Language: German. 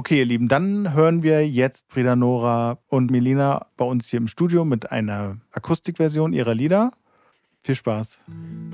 Okay, ihr Lieben, dann hören wir jetzt Frida Nora und Melina bei uns hier im Studio mit einer Akustikversion ihrer Lieder. Viel Spaß.